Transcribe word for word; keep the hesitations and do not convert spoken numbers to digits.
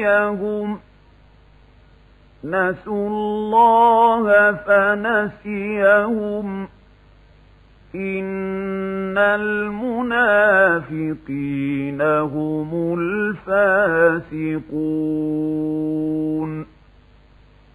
نسيهم نسوا الله فنسيهم إن المنافقين هم الفاسقون